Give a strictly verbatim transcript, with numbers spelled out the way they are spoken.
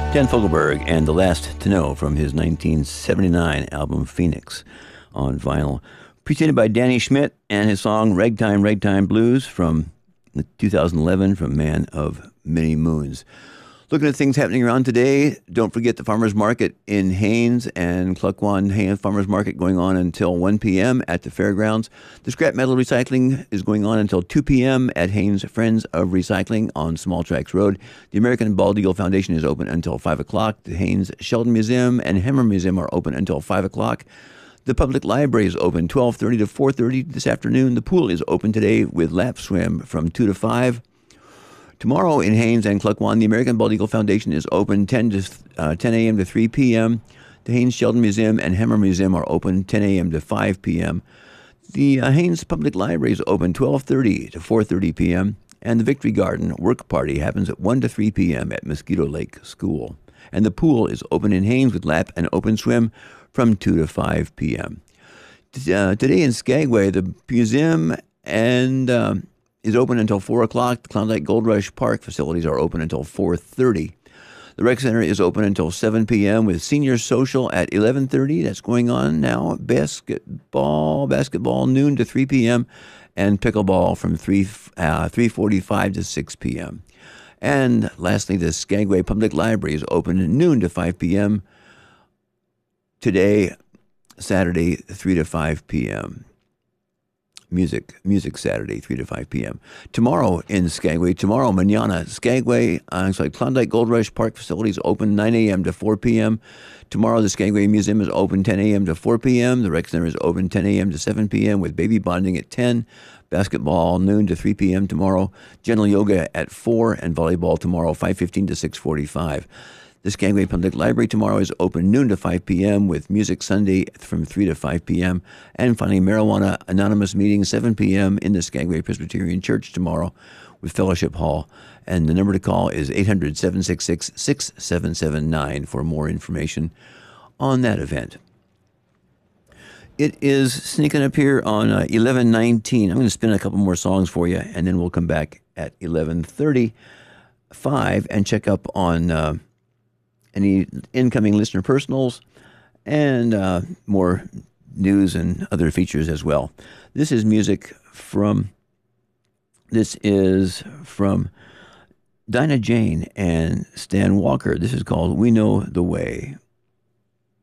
Dan Fogelberg and The Last to Know from his nineteen seventy-nine album Phoenix on vinyl. Preceded by Danny Schmidt and his song Ragtime, Ragtime Blues from two thousand eleven from Man of Many Moons. Looking at things happening around today, don't forget the farmers market in Haines and Cluckwan Haines Farmers Market going on until one p.m. at the fairgrounds. The scrap metal recycling is going on until two p.m. at Haines Friends of Recycling on Small Tracks Road. The American Bald Eagle Foundation is open until five o'clock. The Haines Sheldon Museum and Hemmer Museum are open until five o'clock. The public library is open twelve thirty to four thirty this afternoon. The pool is open today with lap swim from two to five. Tomorrow in Haines and Cluckwan, the American Bald Eagle Foundation is open ten a.m. to three p.m. The Haines Sheldon Museum and Hemmer Museum are open ten a.m. to five p.m. The uh, Haines Public Library is open twelve thirty to four thirty p.m. And the Victory Garden Work Party happens at one to three p.m. at Mosquito Lake School. And the pool is open in Haines with lap and open swim from two to five p.m. Uh, today in Skagway, the museum and... Um, is open until four o'clock. The Klondike Gold Rush Park facilities are open until four thirty. The Rec Center is open until seven p.m. with Senior Social at eleven thirty. That's going on now. Basketball, basketball noon to three p.m. and pickleball from three forty-five to six p.m. And lastly, the Skagway Public Library is open noon to five p.m. today, Saturday, three to five p.m. Music, Music Saturday, three to five p.m. Tomorrow in Skagway, tomorrow, manana, Skagway, uh, I'm sorry, Klondike Gold Rush Park facilities open nine a.m. to four p.m. Tomorrow, the Skagway Museum is open ten a.m. to four p.m. The Rec Center is open ten a.m. to seven p.m. with baby bonding at ten. Basketball noon to three p.m. tomorrow. Gentle yoga at four and volleyball tomorrow, five fifteen to six forty-five. The Skagway Public Library tomorrow is open noon to five p.m. with Music Sunday from three to five p.m. And finally, Marijuana Anonymous meeting seven p.m. in the Skagway Presbyterian Church tomorrow with Fellowship Hall. And the number to call is eight hundred, seven six six, six seven seven nine for more information on that event. It is sneaking up here on uh, eleven nineteen. I'm going to spin a couple more songs for you, and then we'll come back at eleven thirty-five and check up on... Uh, any incoming listener personals, and uh, more news and other features as well. This is music from, this is from Dinah Jane and Stan Walker. This is called We Know the Way.